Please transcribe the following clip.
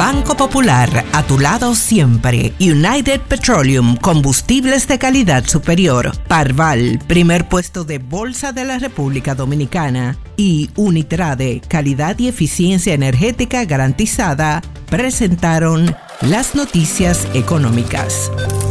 Banco Popular, a tu lado siempre. United Petroleum, combustibles de calidad superior. Parval, primer puesto de Bolsa de la República Dominicana. Y Unitrade, calidad y eficiencia energética garantizada, presentaron las noticias económicas.